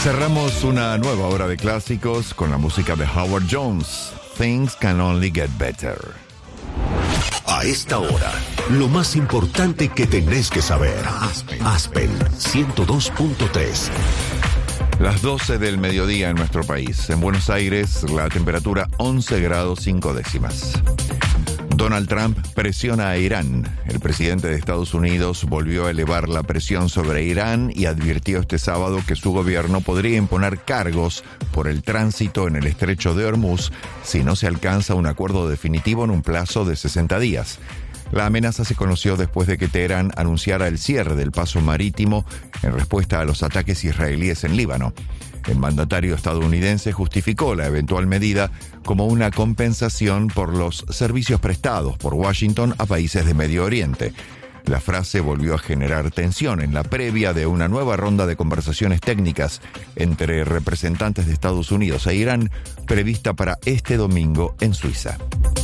Cerramos una nueva hora de clásicos con la música de Howard Jones. Things Can Only Get Better. A esta hora, lo más importante que tenés que saber. Aspen 102.3. Las 12 del mediodía en nuestro país. En Buenos Aires, la temperatura 11 grados 5 décimas. Donald Trump presiona a Irán. El presidente de Estados Unidos volvió a elevar la presión sobre Irán y advirtió este sábado que su gobierno podría imponer cargos por el tránsito en el estrecho de Hormuz si no se alcanza un acuerdo definitivo en un plazo de 60 días. La amenaza se conoció después de que Teherán anunciara el cierre del paso marítimo en respuesta a los ataques israelíes en Líbano. El mandatario estadounidense justificó la eventual medida como una compensación por los servicios prestados por Washington a países de Medio Oriente. La frase volvió a generar tensión en la previa de una nueva ronda de conversaciones técnicas entre representantes de Estados Unidos e Irán, prevista para este domingo en Suiza.